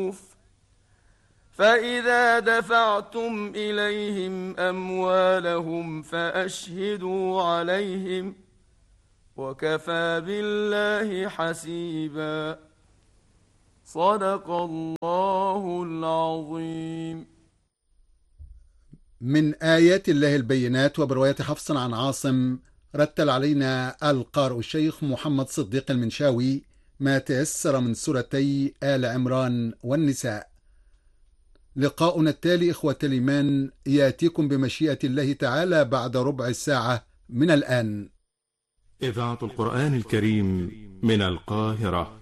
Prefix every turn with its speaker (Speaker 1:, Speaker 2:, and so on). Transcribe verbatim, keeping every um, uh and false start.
Speaker 1: فإذا دفعتم إليهم أموالهم فأشهدوا عليهم وكفى بالله حسيبا. صدق الله العظيم.
Speaker 2: من آيات الله البينات. وبرواية حفص عن عاصم رتل علينا القارئ الشيخ محمد صديق المنشاوي ما تيسر من سورتي آل عمران والنساء. لقاؤنا التالي إخوة الإيمان يأتيكم بمشيئة الله تعالى بعد ربع ساعة من الآن.
Speaker 3: إذاعة القرآن الكريم من القاهرة.